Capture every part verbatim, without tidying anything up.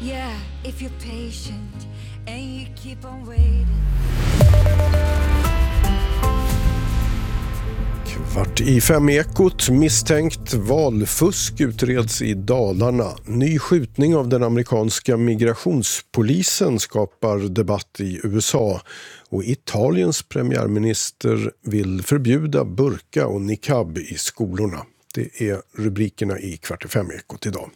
Yeah, if you're patient and you keep on waiting. Kvart i fem Ekot. Misstänkt valfusk utreds i Dalarna. Ny skjutning av den amerikanska migrationspolisen skapar debatt i U S A. Och Italiens premiärminister vill förbjuda burka och niqab i skolorna. Det är rubrikerna i Kvart i fem Ekot idag.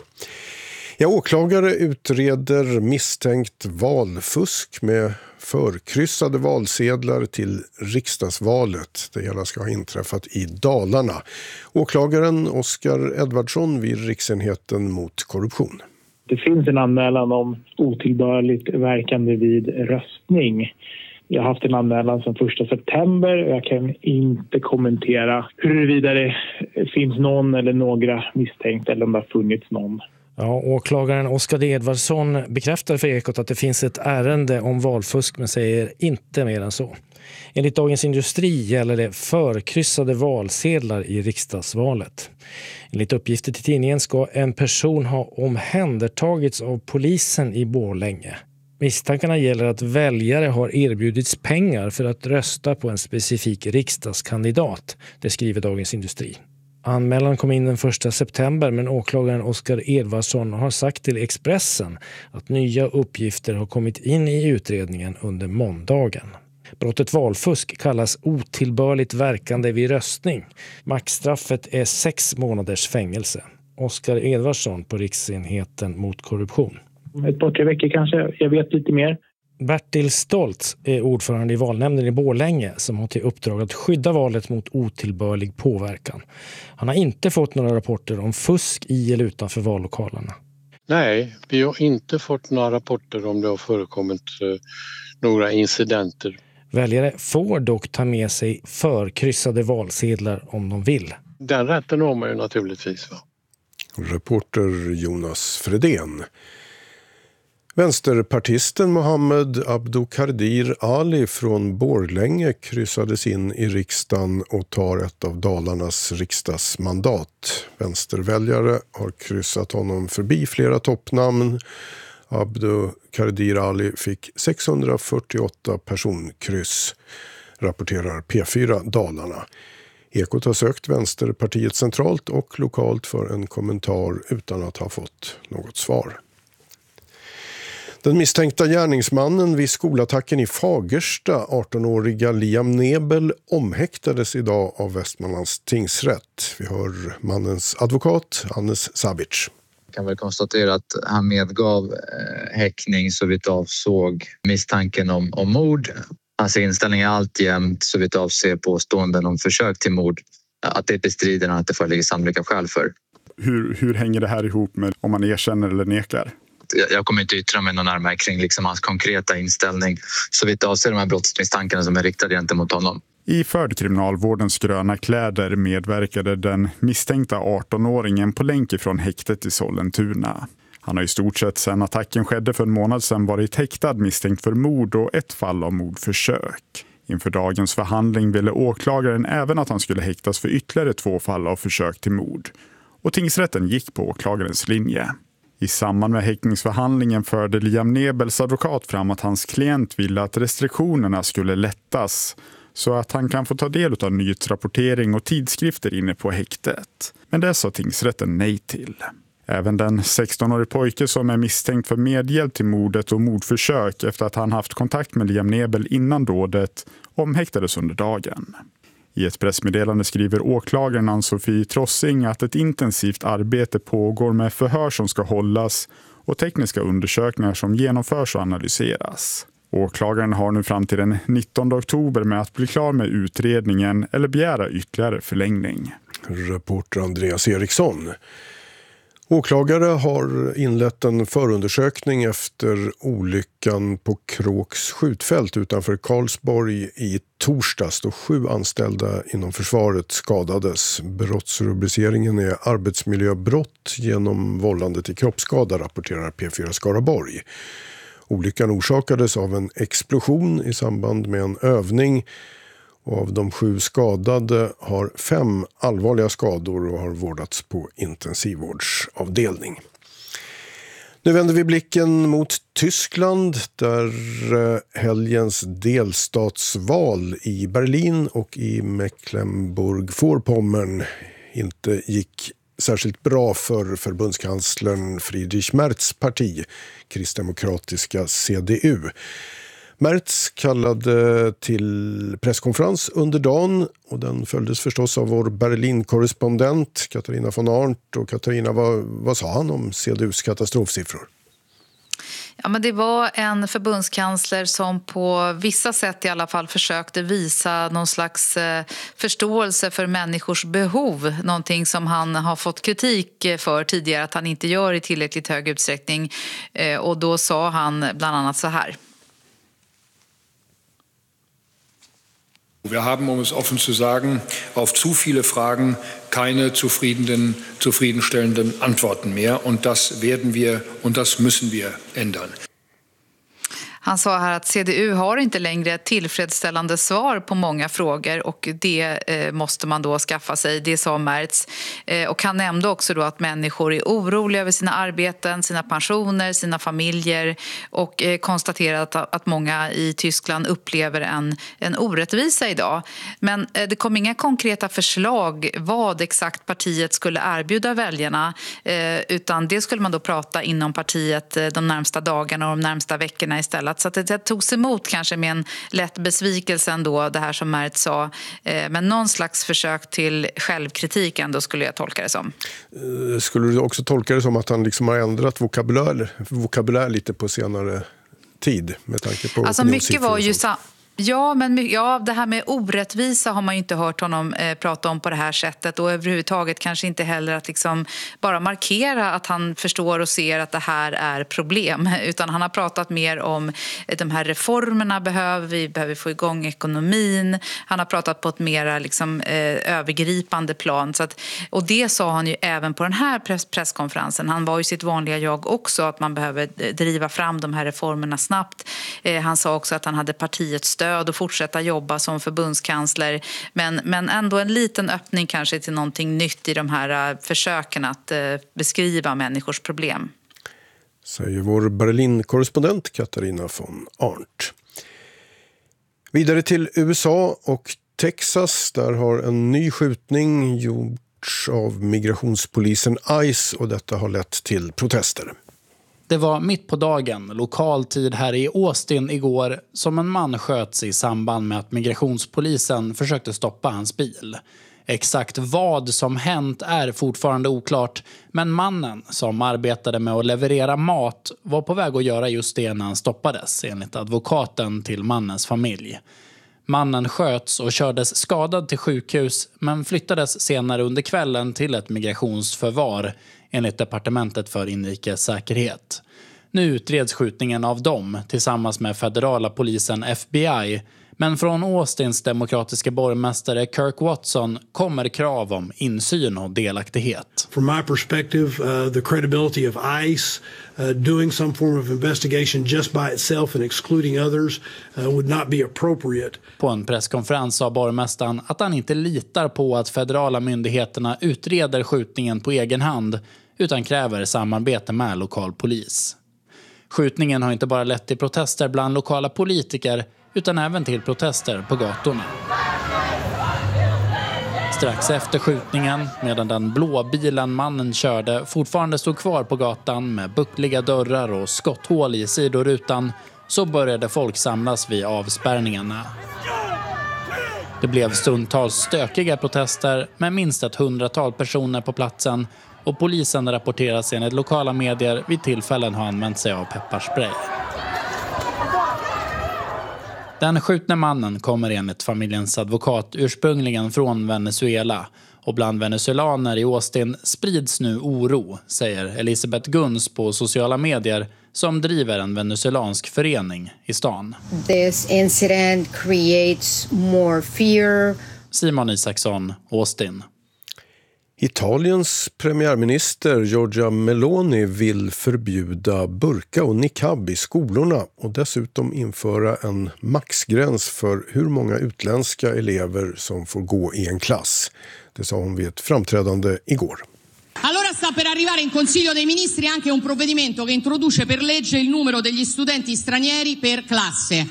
Ja, åklagare utreder misstänkt valfusk med förkryssade valsedlar till riksdagsvalet. Det hela ska ha inträffat i Dalarna. Åklagaren Oskar Edvardsson vid Riksenheten mot korruption. Det finns en anmälan om otillbörligt verkande vid röstning. Jag har haft en anmälan sedan första september och jag kan inte kommentera huruvida det finns någon eller några misstänkta eller om det har funnits någon. Ja, åklagaren Oskar Edvardsson bekräftar för Ekot att det finns ett ärende om valfusk men säger inte mer än så. Enligt Dagens Industri gäller det förkryssade valsedlar i riksdagsvalet. Enligt uppgifter till tidningen ska en person ha omhändertagits av polisen i Borlänge. Misstankarna gäller att väljare har erbjudits pengar för att rösta på en specifik riksdagskandidat, det skriver Dagens Industri. Anmälan kom in den första september men åklagaren Oskar Edvardsson har sagt till Expressen att nya uppgifter har kommit in i utredningen under måndagen. Brottet valfusk kallas otillbörligt verkande vid röstning. Maxstraffet är sex månaders fängelse. Oskar Edvardsson på Riksenheten mot korruption. Ett par tre veckor kanske, jag vet lite mer. Bertil Stoltz är ordförande i valnämnden i Borlänge som har till uppdrag att skydda valet mot otillbörlig påverkan. Han har inte fått några rapporter om fusk i eller utanför vallokalerna. Nej, vi har inte fått några rapporter om det har förekommit eh, några incidenter. Väljare får dock ta med sig förkryssade valsedlar om de vill. Den rätten har man ju naturligtvis, va? Reporter Jonas Fredén. Vänsterpartisten Mohammed Abdoukadir Ali från Borlänge kryssades in i riksdagen och tar ett av Dalarnas riksdagsmandat. Vänsterväljare har kryssat honom förbi flera toppnamn. Abdoukadir Ali fick sexhundrafyrtioåtta personkryss, rapporterar P fyra Dalarna. Ekot har sökt Vänsterpartiet centralt och lokalt för en kommentar utan att ha fått något svar. Den misstänkta gärningsmannen vid skolattacken i Fagersta, arton-åriga Liam Nebel, omhäktades idag av Västmanlands tingsrätt. Vi hör mannens advokat, Hannes Sabic. Jag kan väl konstatera att han medgav eh, häktning så vitt avsåg misstanken om, om mord. Hans inställning är alltjämt så vitt avser påståenden om försök till mord. Att det bestrider han att det föreligger sannolika skäl för. Hur, hur hänger det här ihop med om man erkänner eller nekar? Jag kommer inte yttra mig någon närmare kring liksom hans konkreta inställning så vitt avser de här brottsmisstankarna som är riktade gentemot honom. I förd kriminalvårdens gröna kläder medverkade den misstänkta arton-åringen på länk ifrån häktet i Sollentuna. Han har i stort sett sedan attacken skedde för en månad sedan varit häktad misstänkt för mord och ett fall av mordförsök. Inför dagens förhandling ville åklagaren även att han skulle häktas för ytterligare två fall av försök till mord. Och tingsrätten gick på åklagarens linje. I samband med häktningsförhandlingen förde Liam Nebels advokat fram att hans klient ville att restriktionerna skulle lättas så att han kan få ta del av nyhetsrapportering och tidskrifter inne på häktet. Men det sa tingsrätten nej till. Även den sexton-årige pojke som är misstänkt för medhjälp till mordet och mordförsök efter att han haft kontakt med Liam Nebel innan dådet omhäktades under dagen. I ett pressmeddelande skriver åklagaren Ann-Sofie Trossing att ett intensivt arbete pågår med förhör som ska hållas och tekniska undersökningar som genomförs och analyseras. Åklagaren har nu fram till den nittonde oktober med att bli klar med utredningen eller begära ytterligare förlängning. Reporter Andreas Eriksson. Åklagare har inlett en förundersökning efter olyckan på Kråks skjutfält utanför Karlsborg i torsdags då sju anställda inom försvaret skadades. Brottsrubriceringen är arbetsmiljöbrott genom vållande till kroppsskada, rapporterar P fyra Skaraborg. Olyckan orsakades av en explosion i samband med en övning. Och av de sju skadade har fem allvarliga skador och har vårdats på intensivvårdsavdelning. Nu vänder vi blicken mot Tyskland där helgens delstatsval i Berlin och i Mecklenburg-Vorpommern inte gick särskilt bra för förbundskanslern Friedrich Merz parti, kristdemokratiska C D U. Merz kallade till presskonferens under dagen och den följdes förstås av vår Berlin-korrespondent Katarina von Arndt. Och Katarina, vad, vad sa han om C D U:s katastrofsiffror? Ja, men det var en förbundskansler som på vissa sätt i alla fall försökte visa någon slags eh, förståelse för människors behov. Någonting som han har fått kritik för tidigare att han inte gör i tillräckligt hög utsträckning. Eh, och då sa han bland annat så här. Wir haben, um es offen zu sagen, auf zu viele Fragen keine zufriedenen, zufriedenstellenden Antworten mehr. Und das werden wir und das müssen wir ändern. Han sa här att C D U har inte längre tillfredsställande svar på många frågor och det eh, måste man då skaffa sig, det sa Merz. Eh, och han nämnde också då att människor är oroliga över sina arbeten, sina pensioner, sina familjer och eh, konstaterade att, att många i Tyskland upplever en, en orättvisa idag. Men eh, det kom inga konkreta förslag vad exakt partiet skulle erbjuda väljarna eh, utan det skulle man då prata inom partiet eh, de närmsta dagarna och de närmsta veckorna istället. Så att det, det togs emot kanske med en lätt besvikelse ändå, det här som Merz sa. Eh, men någon slags försök till självkritik ändå skulle jag tolka det som. Skulle du också tolka det som att han liksom har ändrat vokabulär, vokabulär lite på senare tid med tanke på alltså mycket var ju sa- Ja, men ja, det här med orättvisa har man ju inte hört honom eh, prata om på det här sättet och överhuvudtaget kanske inte heller att liksom bara markera att han förstår och ser att det här är problem, utan han har pratat mer om eh, de här reformerna behöver vi, behöver få igång ekonomin. Han har pratat på ett mera liksom, eh, övergripande plan. Så att, och det sa han ju även på den här press- presskonferensen. Han var ju sitt vanliga jag också, att man behöver driva fram de här reformerna snabbt. Eh, han sa också att han hade partiets stöd och fortsätta jobba som förbundskansler. Men, men ändå en liten öppning kanske till någonting nytt i de här uh, försöken att uh, beskriva människors problem. Säger vår Berlin-korrespondent Katarina von Arndt. Vidare till U S A och Texas. Där har en ny skjutning gjorts av migrationspolisen ICE och detta har lett till protester. Det var mitt på dagen, lokal tid här i Austin igår, som en man sköts i samband med att migrationspolisen försökte stoppa hans bil. Exakt vad som hänt är fortfarande oklart, men mannen som arbetade med att leverera mat var på väg att göra just det när han stoppades, enligt advokaten till mannens familj. Mannen sköts och kördes skadad till sjukhus men flyttades senare under kvällen till ett migrationsförvar enligt Departementet för inrikes säkerhet. Nu utreds skjutningen av dem tillsammans med federala polisen F B I, men från Austins demokratiska borgmästare Kirk Watson kommer krav om insyn och delaktighet. From my perspective, uh, the credibility of ICE uh, doing some form of investigation just by itself and excluding others uh, would not be appropriate. På en presskonferens sa borgmästaren att han inte litar på att federala myndigheterna utreder skjutningen på egen hand utan kräver samarbete med lokal polis. Skjutningen har inte bara lett till protester bland lokala politiker utan även till protester på gatorna. Strax efter skjutningen, medan den blå bilen mannen körde fortfarande stod kvar på gatan med buckliga dörrar och skotthål i sidorutan, så började folk samlas vid avspärrningarna. Det blev stundtals stökiga protester med minst ett hundratal personer på platsen och polisen rapporteras enligt lokala medier vid tillfällen har använt sig av pepparspray. Den skjutne mannen kommer enligt familjens advokat ursprungligen från Venezuela och bland venezuelaner i Austin sprids nu oro, säger Elisabeth Guns på sociala medier som driver en venezuelansk förening i stan. This incident creates more fear. Simon Isaksson, Austin. Italiens premiärminister Giorgia Meloni vill förbjuda burka och niqab i skolorna och dessutom införa en maxgräns för hur många utländska elever som får gå i en klass. Det sa hon vid ett framträdande igår. Allora sta per arrivare in Consiglio dei Ministri anche un provvedimento che introduce per legge il numero degli studenti stranieri per classe.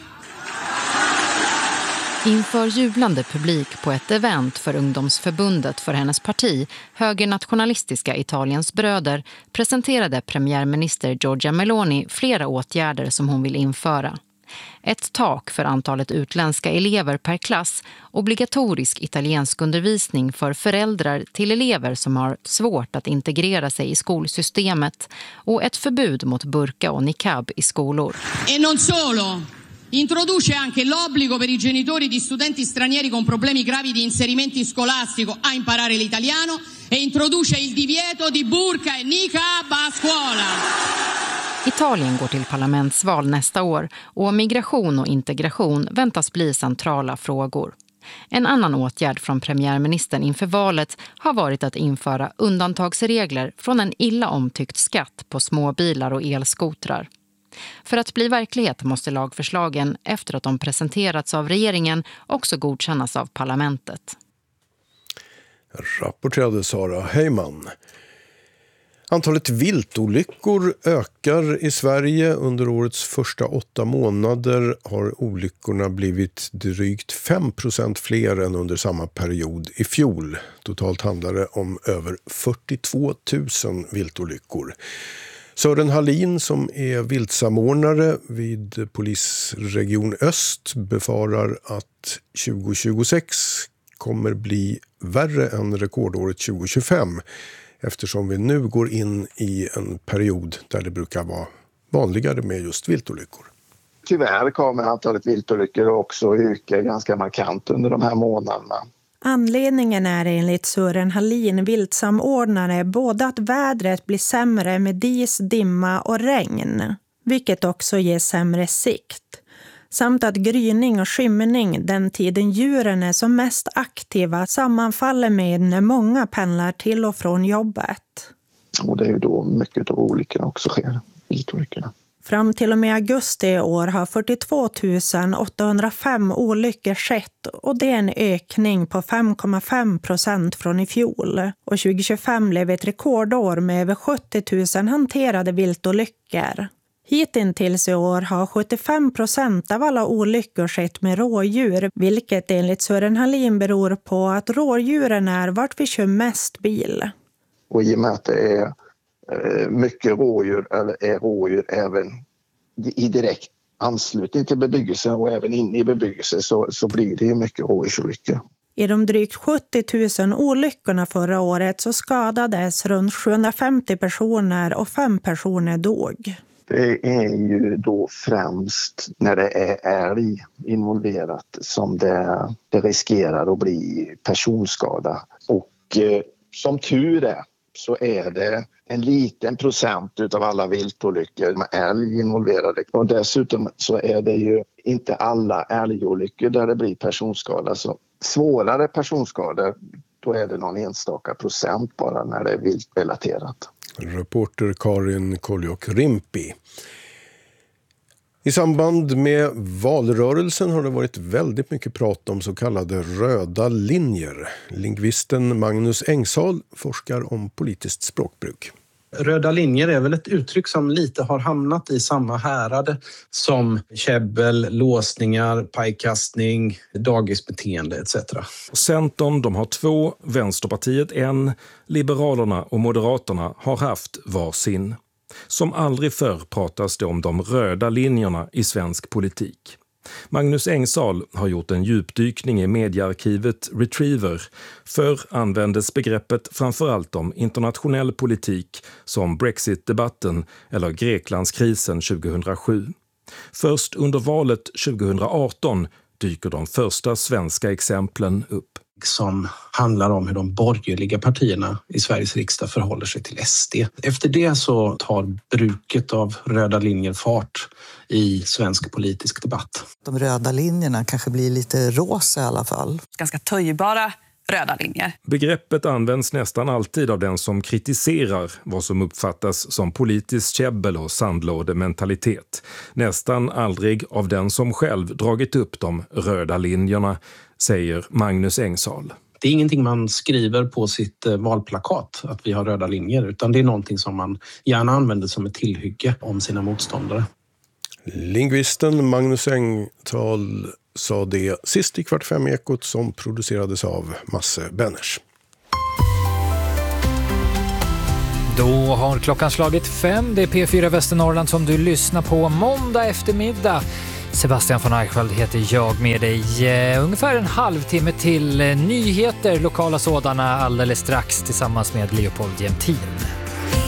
Inför jublande publik på ett event för ungdomsförbundet för hennes parti, högernationalistiska Italiens bröder, presenterade premiärminister Giorgia Meloni flera åtgärder som hon vill införa. Ett tak för antalet utländska elever per klass, obligatorisk italiensk undervisning för föräldrar till elever som har svårt att integrera sig i skolsystemet och ett förbud mot burka och niqab i skolor. E non solo! Introduce anche l'obbligo per i genitori di studenti stranieri con problemi gravi di inserimento scolastico a imparare l'italiano e introduce il divieto di burka e niqab a scuola. Italien går till parlamentsval nästa år och migration och integration väntas bli centrala frågor. En annan åtgärd från premiärministern inför valet har varit att införa undantagsregler från en illa omtyckt skatt på småbilar och elskotrar. För att bli verklighet måste lagförslagen, efter att de presenterats av regeringen, också godkännas av parlamentet. Rapporterade Sara Heyman. Antalet viltolyckor ökar i Sverige. Under årets första åtta månader har olyckorna blivit drygt fem procent fler än under samma period i fjol. Totalt handlar det om över fyrtiotvå tusen viltolyckor. Sören Hallin, som är viltsamordnare vid Polisregion Öst, befarar att tjugo tjugosex kommer bli värre än rekordåret tjugo tjugofem, eftersom vi nu går in i en period där det brukar vara vanligare med just viltolyckor. Tyvärr kommer antalet viltolyckor också öka ganska markant under de här månaderna. Anledningen är enligt Sören Hallin, viltsamordnare, både att vädret blir sämre med dis, dimma och regn, vilket också ger sämre sikt, samt att gryning och skymning, den tiden djuren är som mest aktiva, sammanfaller med när många pendlar till och från jobbet. Och det är ju då mycket av olyckorna också sker, viltolyckorna. Fram till och med augusti i år har fyrtiotvå tusen åttahundrafem olyckor skett och det är en ökning på fem komma fem procent från i fjol. Och tjugo tjugofem blev ett rekordår med över sjuttio tusen hanterade viltolyckor. Hittills i år har sjuttiofem procent av alla olyckor skett med rådjur, vilket enligt Sören Hallin beror på att rådjuren är vart vi kör mest bil. Och i och med att det är mycket rådjur, eller är rådjur även i direkt anslutning till bebyggelsen och även inne i bebyggelse, så, så blir det ju mycket rådjursolyckor. I de drygt sjuttio tusen olyckorna förra året så skadades runt sjuhundrafemtio personer och fem personer dog. Det är ju då främst när det är älg involverat som det, det riskerar att bli personskada. Och eh, som tur är så är det en liten procent av alla viltolyckor med älg involverade. Och dessutom så är det ju inte alla älgolyckor där det blir personskada. Så svårare personskador, då är det någon enstaka procent bara när det är viltrelaterat. Reporter Karin Koljok-Rimpi. I samband med valrörelsen har det varit väldigt mycket prat om så kallade röda linjer. Lingvisten Magnus Engsal forskar om politiskt språkbruk. Röda linjer är väl ett uttryck som lite har hamnat i samma härade som käbbel, låsningar, pajkastning, dagisbeteende et cetera. Centern, de har två, Vänsterpartiet en, Liberalerna och Moderaterna har haft varsin. Som aldrig förr pratas det om de röda linjerna i svensk politik. Magnus Engsal har gjort en djupdykning i mediearkivet Retriever. Förr användes begreppet framförallt om internationell politik som Brexit-debatten eller Greklandskrisen tjugohundrasju. Först under valet tjugohundraarton dyker de första svenska exemplen upp. Som handlar om hur de borgerliga partierna i Sveriges riksdag förhåller sig till S D. Efter det så tar bruket av röda linjer fart i svensk politisk debatt. De röda linjerna kanske blir lite rosa i alla fall. Ganska töjbara röda linjer. Begreppet används nästan alltid av den som kritiserar vad som uppfattas som politiskt käbbel och sandlådementalitet. Nästan aldrig av den som själv dragit upp de röda linjerna, säger Magnus Engsal. Det är ingenting man skriver på sitt valplakat, att vi har röda linjer, utan det är någonting som man gärna använder som ett tillhygge om sina motståndare. Lingvisten Magnus Engdahl sa det sist i Kvart fem Ekot, som producerades av Masse Benners. Då har klockan slagit fem. Det är P fyra Västernorrland som du lyssnar på måndag eftermiddag. Sebastian von Eichwald heter jag, med dig eh, ungefär en halvtimme till eh, nyheter, lokala sådana, alldeles strax tillsammans med Leopold Jämtin.